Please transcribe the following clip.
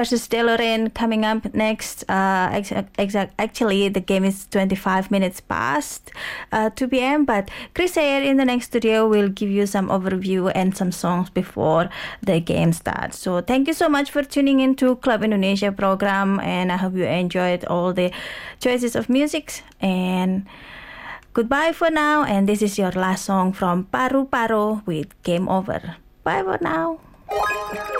versus Delorean coming up next. Actually, the game is 25 minutes past 2 p.m. But Chris here in the next studio will give you some overview and some songs before the game starts. So thank you so much for tuning into Club Indonesia program, and I hope you enjoyed all the choices of music. And goodbye for now. And this is your last song from Paru Paru with Game Over. Bye for now.